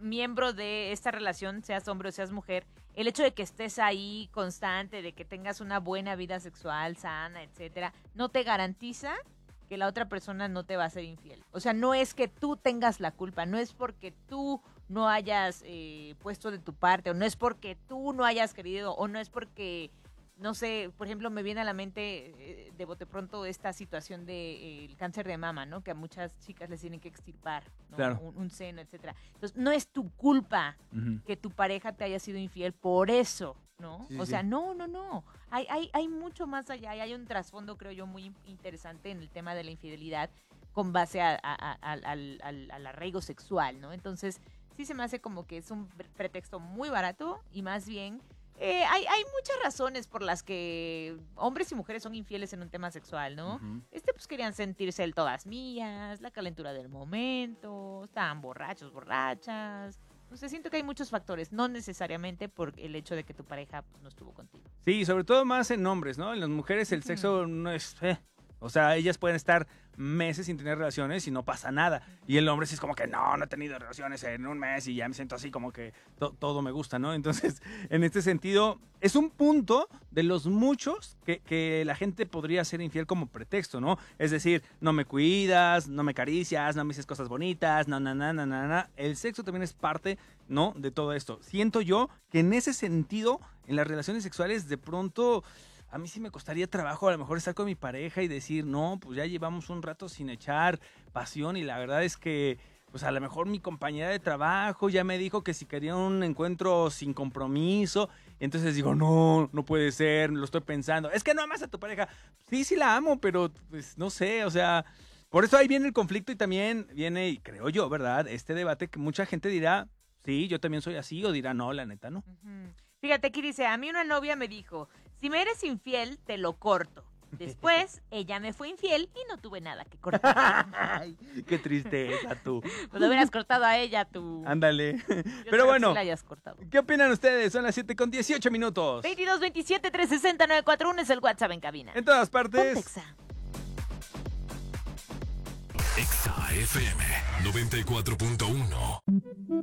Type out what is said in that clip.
miembro de esta relación, seas hombre o seas mujer, el hecho de que estés ahí constante, de que tengas una buena vida sexual, sana, etcétera, no te garantiza que la otra persona no te va a ser infiel. O sea, no es que tú tengas la culpa, no es porque tú no hayas puesto de tu parte, o no es porque tú no hayas querido, o no es porque, no sé, por ejemplo, me viene a la mente de bote pronto esta situación de el cáncer de mama, ¿no? Que a muchas chicas les tienen que extirpar, ¿no? Claro. Un seno, etcétera. Entonces, no es tu culpa que tu pareja te haya sido infiel por eso, ¿no? Sí, o sí. sea, no. Hay mucho más allá y hay un trasfondo, creo yo, muy interesante en el tema de la infidelidad con base al arraigo sexual, ¿no? Entonces, sí se me hace como que es un pretexto muy barato y más bien hay muchas razones por las que hombres y mujeres son infieles en un tema sexual, ¿no? Pues querían sentirse el todas mías, la calentura del momento, estaban borrachos, borrachas. No sé, siento que hay muchos factores, no necesariamente por el hecho de que tu pareja pues, no estuvo contigo. Sí, sobre todo más en hombres, ¿no? En las mujeres el sexo no es... O sea, ellas pueden estar meses sin tener relaciones y no pasa nada. Y el hombre sí es como que no he tenido relaciones en un mes y ya me siento así como que todo me gusta, ¿no? Entonces, en este sentido, es un punto de los muchos que la gente podría ser infiel como pretexto, ¿no? Es decir, no me cuidas, no me acaricias, no me dices cosas bonitas, no. El sexo también es parte, ¿no? De todo esto. Siento yo que en ese sentido, en las relaciones sexuales, de pronto... A mí sí me costaría trabajo a lo mejor estar con mi pareja y decir, no, pues ya llevamos un rato sin echar pasión y la verdad es que, pues a lo mejor mi compañera de trabajo ya me dijo que si quería un encuentro sin compromiso, entonces digo, no puede ser, lo estoy pensando, es que no amas a tu pareja, sí la amo, pero pues no sé, o sea, por eso ahí viene el conflicto y también viene, y creo yo, ¿verdad? Este debate que mucha gente dirá, sí, yo también soy así, o dirá, no, la neta, no. Fíjate, aquí dice, a mí una novia me dijo, si me eres infiel, te lo corto. Después, ella me fue infiel y no tuve nada que cortar. Ay, qué tristeza tú. Pues lo hubieras cortado a ella, tú. Ándale. Yo Pero bueno, sí la hayas cortado. ¿qué opinan ustedes? Son las 7:18. 22 27 360 941 es el WhatsApp en cabina. En todas partes. Pontexa. Exa FM 94.1.